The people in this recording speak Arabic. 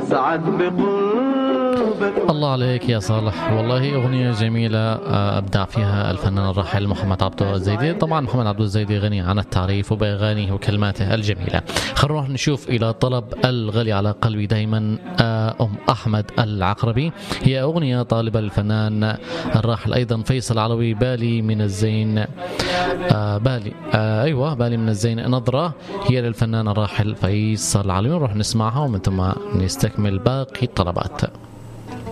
أسعد بقربك. الله عليك يا صالح، والله أغنية جميلة أبدع فيها الفنان الراحل محمد عبده الزيدي. طبعا محمد عبده الزيدي غني عن التعريف وبأغانيه وكلماته الجميلة. خلونا نروح نشوف إلى طلب الغالي على قلبي دايما أم أحمد العقربي. هي أغنية طالبة للفنان الراحل أيضا فيصل علوي، بالي من الزين. بالي من الزين نظرة، هي للفنان الراحل فيصل علوي. نروح نسمعها ومن ثم نستكمل باقي الطلبات.